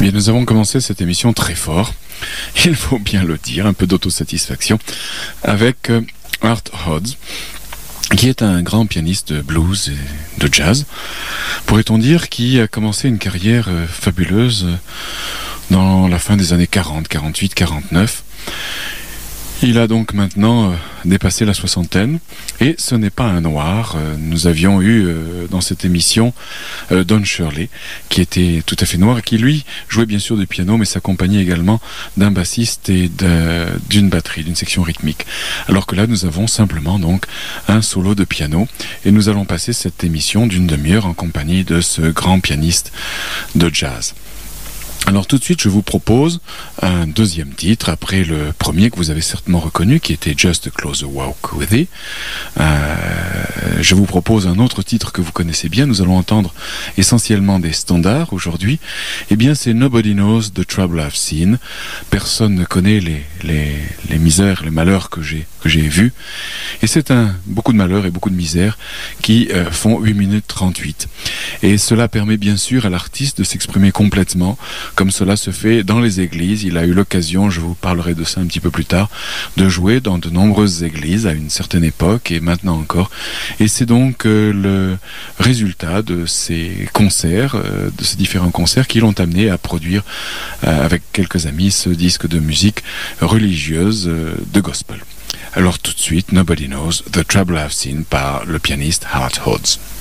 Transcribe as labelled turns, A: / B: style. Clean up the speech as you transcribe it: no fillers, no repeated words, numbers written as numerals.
A: bien, nous avons commencé cette émission très fort, il faut bien le dire, un peu d'autosatisfaction, avec Art Hodds, qui est un grand pianiste de blues et de jazz, pourrait-on dire, qui a commencé une carrière fabuleuse dans la fin des années 40, 48, 49. Il a donc maintenant dépassé la soixantaine, et ce n'est pas un noir. Nous avions eu dans cette émission Don Shirley, qui était tout à fait noir, et qui lui jouait bien sûr du piano, mais s'accompagnait également d'un bassiste et d'une batterie, d'une section rythmique. Alors que là, nous avons simplement donc un solo de piano, et nous allons passer cette émission d'une demi-heure en compagnie de ce grand pianiste de jazz. Alors tout de suite, je vous propose un deuxième titre, après le premier que vous avez certainement reconnu, qui était Just a Closer Walk With Thee. Je vous propose un autre titre que vous connaissez bien. Nous allons entendre essentiellement des standards aujourd'hui. Eh bien, c'est Nobody Knows the Trouble I've Seen. Personne ne connaît les misères, les malheurs que j'ai vus. Et c'est beaucoup de malheurs et beaucoup de misères qui font 8 minutes 38. Et cela permet bien sûr à l'artiste de s'exprimer complètement, comme cela se fait dans les églises. Il a eu l'occasion, je vous parlerai de ça un petit peu plus tard, de jouer dans de nombreuses églises à une certaine époque et maintenant encore. Et c'est donc le résultat de ces concerts, de ces différents concerts qui l'ont amené à produire avec quelques amis ce disque de musique religieuse de gospel. Alors tout de suite, Nobody Knows the Trouble I've Seen par le pianiste Art Hodds.